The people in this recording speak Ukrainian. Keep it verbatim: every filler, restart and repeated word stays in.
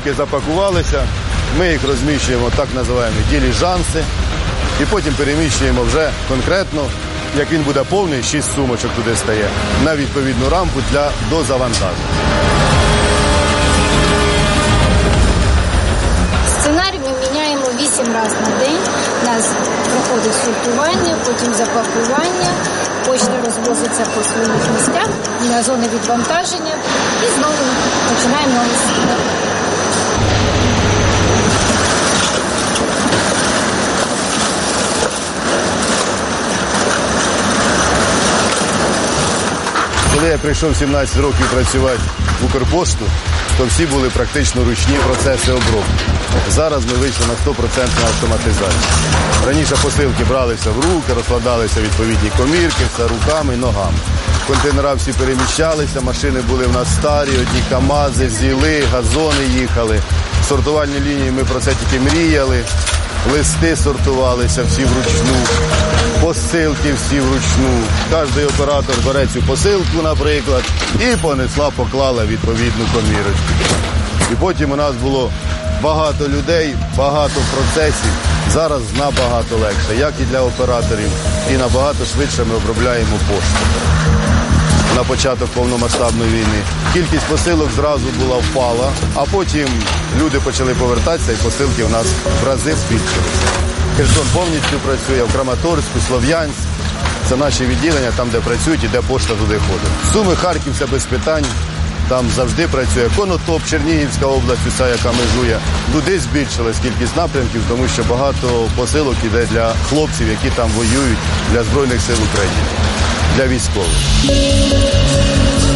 посилки запакувалися, ми їх розміщуємо, так називаємо диліжанси, і потім переміщуємо вже конкретно, як він буде повний, шість сумочок туди стає, на відповідну рампу для дозавантаження. Сценарій ми міняємо вісім разів на день. У нас проходить сортування, потім запакування, почта розвозиться по своїх місцях на зони відвантаження і знову починаємо новий сценарій. Коли я прийшов сімнадцять років працювати в Укрпошту, то всі були практично ручні процеси обробки. Зараз ми вийшли на сто відсотків автоматизацію. Раніше посилки бралися в руки, розкладалися відповідні комірки, все руками, ногами. Контейнери всі переміщалися, машини були в нас старі, одні КАМАЗи, ЗІЛи, газони їхали. Сортувальні лінії ми про це тільки мріяли. Листи сортувалися всі вручну, посилки всі вручну. Кожний оператор бере цю посилку, наприклад, і понесла, поклала відповідну комірочку. І потім у нас було багато людей, багато процесів. Зараз набагато легше, як і для операторів, і набагато швидше ми обробляємо пошту. На початок повномасштабної війни кількість посилок зразу була впала, а потім люди почали повертатися і посилки у нас в рази збільшилися. Херсон повністю працює, в Краматорську, Слов'янськ. Це наші відділення, там, де працюють і де пошта туди ходить. Суми, Харків – це без питань. Там завжди працює Конотоп, Чернігівська область, уся, яка межує. Туди збільшилась кількість напрямків, тому що багато посилок іде для хлопців, які там воюють, для Збройних сил України, для військових.